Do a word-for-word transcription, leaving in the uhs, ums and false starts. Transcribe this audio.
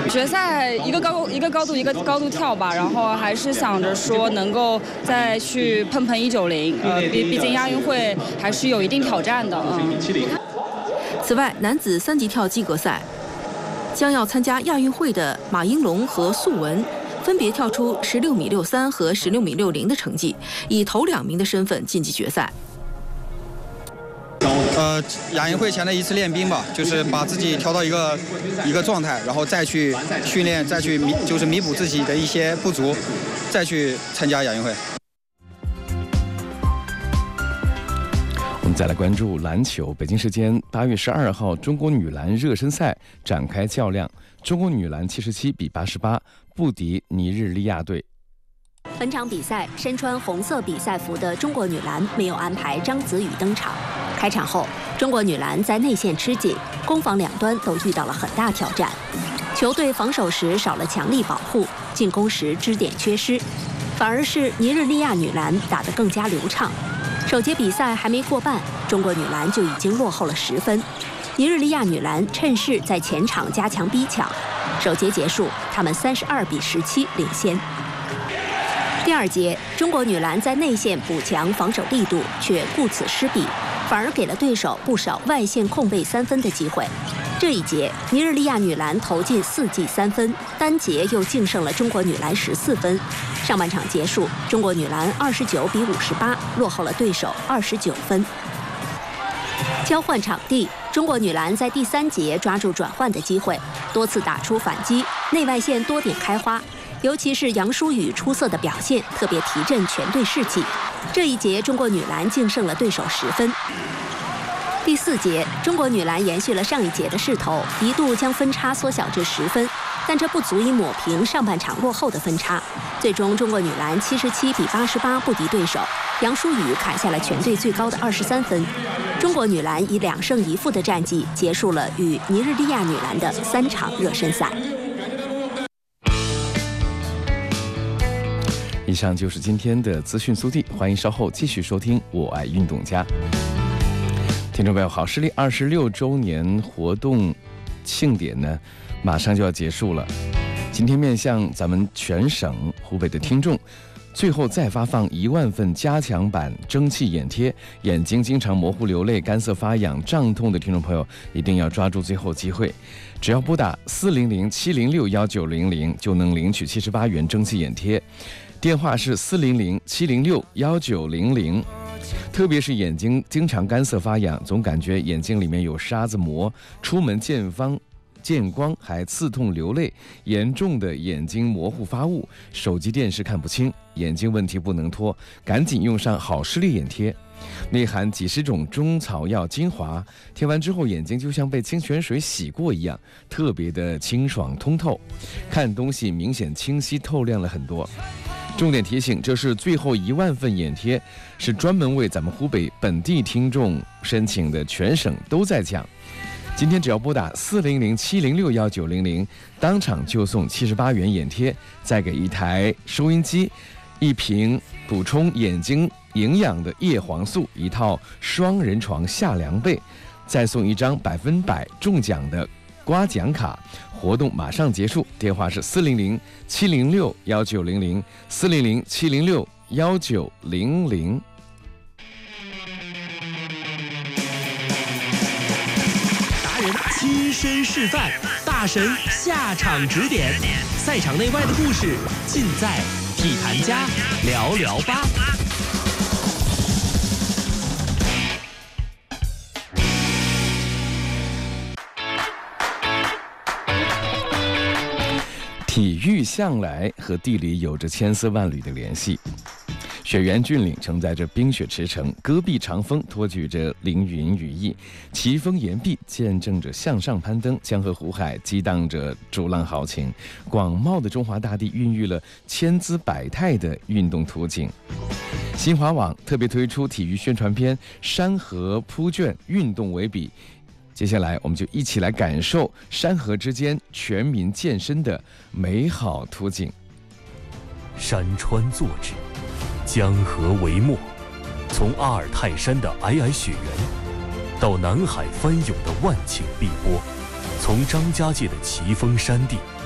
决赛一个高一个高度一个高度跳吧，然后还是想着说能够再去碰碰一九零，呃，毕毕竟亚运会还是有一定挑战的。嗯。 此外，男子三级跳及格赛，将要参加亚运会的马英龙和素文分别跳出十六米六三和十六米六零的成绩，以头两名的身份晋级决赛。 呃，亚运会前的一次练兵吧，就是把自己调到一个一个状态，然后再去训练，再去弥就是弥补自己的一些不足，再去参加亚运会。 我们再来关注篮球。北京时间八月十二号，中国女篮热身赛展开较量，中国女篮七十七比八十八不敌尼日利亚队。 本场比赛，身穿红色比赛服的中国女篮没有安排张子雨登场。开场后，中国女篮在内线吃紧，攻防两端都遇到了很大挑战。球队防守时少了强力保护，进攻时支点缺失，反而是尼日利亚女篮打得更加流畅。首节比赛还没过半，中国女篮就已经落后了十分。尼日利亚女篮趁势在前场加强逼抢，首节结束，她们三十二比十七领先。 第二节，中国女篮在内线补强防守力度，却顾此失彼，反而给了对手不少外线空位三分的机会。这一节，尼日利亚女篮投进四记三分，单节又净胜了中国女篮十四分。上半场结束，中国女篮二十九比五十八落后了对手二十九分。交换场地，中国女篮在第三节抓住转换的机会，多次打出反击，内外线多点开花。 尤其是杨舒雨出色的表现，特别提振全队士气。这一节，中国女篮净胜了对手十分。第四节，中国女篮延续了上一节的势头，一度将分差缩小至十分，但这不足以抹平上半场落后的分差。最终，中国女篮七十七比八十八不敌对手，杨舒雨砍下了全队最高的二十三分。中国女篮以两胜一负的战绩结束了与尼日利亚女篮的三场热身赛。 以上就是今天的资讯速递，欢迎稍后继续收听《我爱运动家》。听众朋友，好视力二十六周年活动庆典呢，马上就要结束了。今天面向咱们全省湖北的听众，最后再发放一万份加强版蒸汽眼贴，眼睛经常模糊、流泪、干涩、发痒、胀痛的听众朋友，一定要抓住最后机会。 只要拨打四零零七零六幺九零零，就能领取七十八元蒸汽眼贴。电话是四零零七零六幺九零零。特别是眼睛经常干涩发痒，总感觉眼睛里面有沙子膜，出门见方见光还刺痛流泪，严重的眼睛模糊发雾，手机电视看不清，眼睛问题不能拖，赶紧用上好视力眼贴。 内含几十种中草药精华，贴完之后眼睛就像被清泉水洗过一样，特别的清爽通透，看东西明显清晰透亮了很多。重点提醒，这是最后一万份眼贴，是专门为咱们湖北本地听众申请的，全省都在抢。今天只要拨打四零零七零六幺九零零，当场就送七十八元眼贴，再给一台收音机，一瓶补充眼睛 营养的叶黄素，一套双人床夏凉被，再送一张百分百中奖的刮奖卡。活动马上结束，电话是四零零七零六幺九零零，四零零七零六幺九零零。 达人亲身示范，大神下场指点，赛场内外的故事尽在体坛家聊聊吧。 体育向来和地理有着千丝万缕的联系，雪原峻岭承载着冰雪驰骋，戈壁长峰托举着凌云羽翼，奇峰岩壁见证着向上攀登，江河湖海激荡着逐浪豪情，广袤的中华大地孕育了千姿百态的运动图景。新华网特别推出体育宣传片《山河铺卷，运动为笔》。 接下来，我们就一起来感受山河之间全民健身的美好图景。 山川作志，江河为墨，从阿尔泰山的皑皑雪原，到南海翻涌的万顷碧波，从张家界的奇峰山地